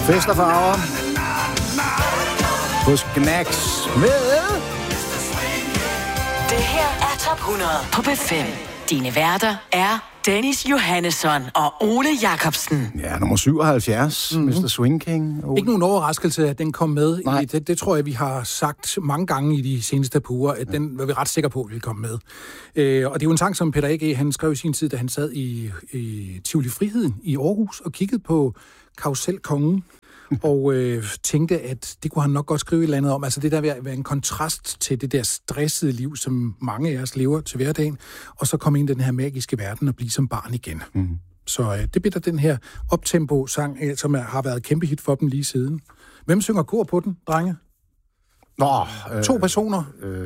Fest og farver hos Gnags med... Det her er Top 100 på P5. Dine værter er Dennis Johannesson og Ole Jacobsen. Ja, nummer 77, Mr. Swing King. Ikke nogen overraskelse, at den kom med. Det tror jeg, vi har sagt mange gange i de seneste par uger, at den var vi ret sikre på, at ville komme med. Og det er jo en sang, som Peter A.G. han skrev i sin tid, da han sad i Tivoli Friheden i Aarhus og kiggede på Karusselkongen. Og tænkte, at det kunne han nok godt skrive et eller andet om. Altså det der vil være en kontrast til det der stressede liv, som mange af os lever til hverdagen, og så komme ind i den her magiske verden og blive som barn igen. Så det bliver den her optempo-sang, som har været et kæmpe hit for dem lige siden. Hvem synger kor på den, drenge? To personer.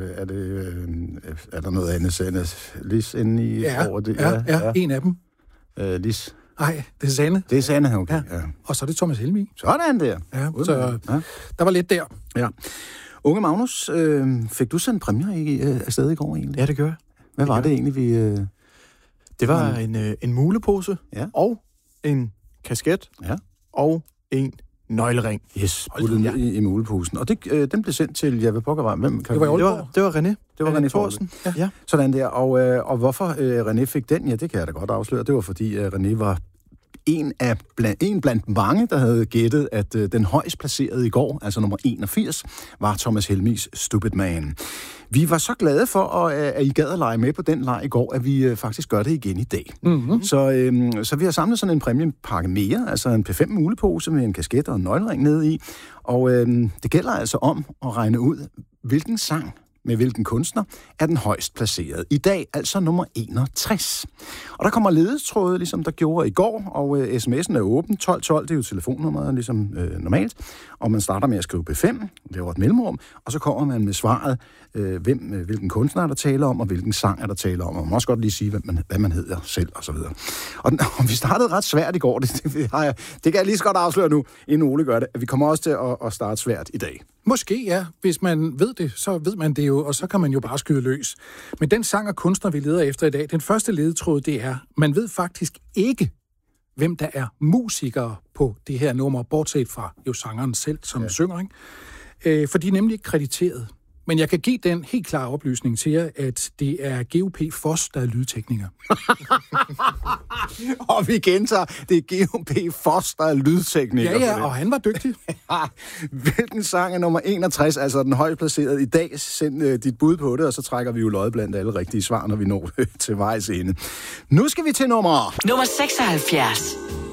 Er der noget andet? Lis inde i over det? Ja, en af dem. Lis. Nej, det er Sanne. Det er Sanne, okay. Ja. Og så er det Thomas Helmig. Sådan der. Ja, så der var lidt der. Ja. Unge Magnus, fik du sendt præmier afsted i går egentlig? Ja, det gør jeg. Hvad var det egentlig, vi... Det var en mulepose, og en kasket, og en nøglering. Yes, puttet ned i muleposen. Og den blev sendt til, jeg ved pokker, hvem kan det var René. Det var René Thorsen. Ja. Sådan der. Og hvorfor René fik den, det kan jeg da godt afsløre. Det var fordi René var en blandt mange, der havde gættet, at den højst placerede i går, altså nummer 81, var Thomas Helmigs Stupid Man. Vi var så glade for, at I gad at lege med på den leg i går, at vi faktisk gør det igen i dag. Mm-hmm. Så vi har samlet sådan en præmiepakke mere, altså en P5 mulepose med en kasket og en nøglering nede i. Og det gælder altså om at regne ud, hvilken sang med hvilken kunstner er den højst placeret. I dag altså nummer 61. Og der kommer ledetråde, ligesom der gjorde i går, og sms'en er åben. 1212, det er jo telefonnummeret, ligesom normalt. Og man starter med at skrive B5, laver et mellemrum, og så kommer man med svaret, hvilken kunstner er der taler om, og hvilken sang er der taler om. Og man må også godt lige sige, hvad man hedder selv, og så videre. Og vi startede ret svært i går, det kan jeg lige så godt afsløre nu, inden Ole gør det, at vi kommer også til at starte svært i dag. Måske, ja. Hvis man ved det, så ved man det jo, og så kan man jo bare skyde løs. Men den sang og kunstner, vi leder efter i dag, den første ledetråd, det er, man ved faktisk ikke, hvem der er musikere på det her nummer, bortset fra jo sangeren selv, som synger, ikke? For de er nemlig ikke krediteret. Men jeg kan give den helt klare oplysning til jer, at det er G.O.P. Foss, der er lydtekniker. Og vi gentager, det er G.O.P. Foss, der er lydtekniker. Ja, og han var dygtig. Hvilken sang er nummer 61, altså den højt placeret i dag? Send dit bud på det, og så trækker vi jo lod blandt alle rigtige svar, når vi når til vejs ende. Nu skal vi til nummer 76.